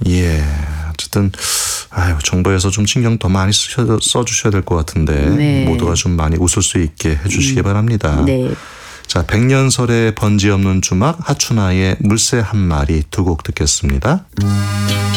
예. 어쨌든 정부에서 좀 신경 더 많이 써주셔야 될 것 같은데 네. 모두가 좀 많이 웃을 수 있게 해주시기 바랍니다. 네. 자, 백년설의 번지 없는 주막 하춘아의 물새 한 마리 두 곡 듣겠습니다.